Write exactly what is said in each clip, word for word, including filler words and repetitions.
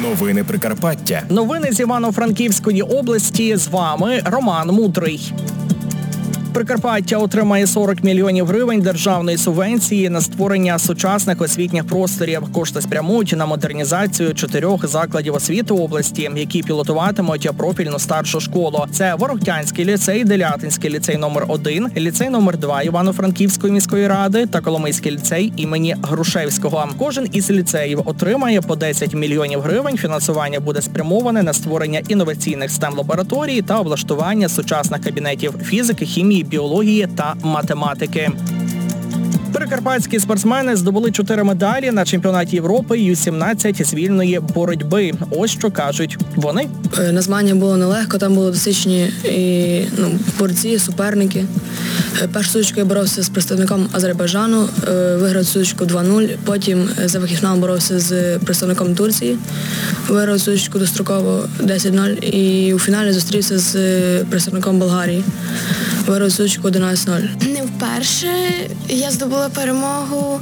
Новини Прикарпаття. Новини з Івано-Франківської області. З вами Роман Мудрий. Прикарпаття отримає сорок мільйонів гривень державної субвенції на створення сучасних освітніх просторів. Кошти спрямують на модернізацію чотирьох закладів освіти області, які пілотуватимуть профільну старшу школу. Це Ворохтянський ліцей, Делятинський ліцей номер один, ліцей номер два Івано-Франківської міської ради та Коломийський ліцей імені Грушевського. Кожен із ліцеїв отримає по десять мільйонів гривень. Фінансування буде спрямоване на створення інноваційних стем-лабораторій та облаштування сучасних кабінетів фізики, хімії, біології та математики. Прикарпатські спортсмени здобули чотири медалі на чемпіонаті Європи ю сімнадцять з вільної боротьби. Ось що кажуть вони. На змагання було нелегко, там були досвідчені і, ну, борці, суперники. Першу сутичку я боровся з представником Азербайджану, виграв сутичку два нуль, потім за вихідна боровся з представником Турції, виграв сутичку достроково десять нуль і у фіналі зустрівся з представником Болгарії. Виграв сутичку одинадцять нуль. Не вперше я здобула перемогу.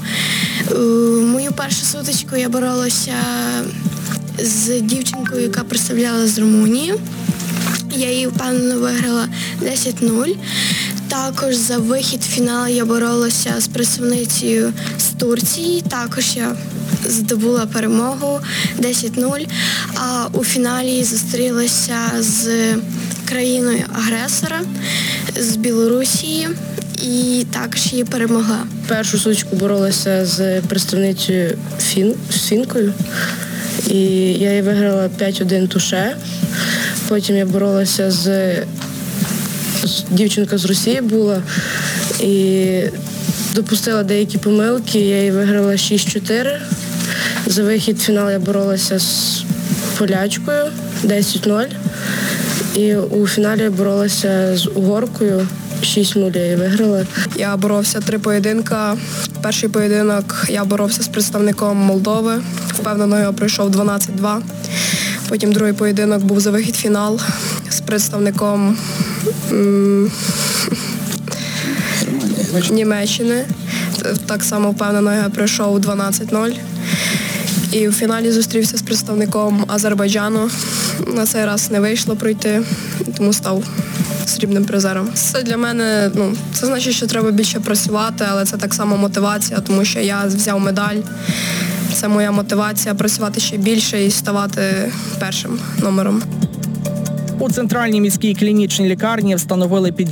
Мою першу сутичку я боролася з дівчинкою, яка представляла з Румунії. Я її впевнено виграла десять нуль. Також за вихід в фінал я боролася з представницею з Турції. Також я здобула перемогу десять нуль. А у фіналі зустрілася з країною-агресора, з Білорусії, і також її перемогла. Першу сутичку боролася з представницею фін, з фінкою, і я її виграла п'ять один туше. Потім я боролася з, з дівчинка з Росії була і допустила деякі помилки, я її виграла шість чотири. За вихід в фінал я боролася з полячкою десять нуль. І у фіналі боролася з угоркою, шість нуль я її виграла. Я боровся три поєдинка. Перший поєдинок я боровся з представником Молдови. Впевнено, його пройшов дванадцять два. Потім другий поєдинок був за вихід в фінал з представником м- Німеччини. Так само впевнено, я пройшов дванадцять нуль. І в фіналі зустрівся з представником Азербайджану. На цей раз не вийшло пройти, тому став срібним призером. Це для мене, ну, це значить, що треба більше працювати, але це так само мотивація, тому що я взяв медаль. Це моя мотивація працювати ще більше і ставати першим номером. У центральній міській клінічній лікарні встановили під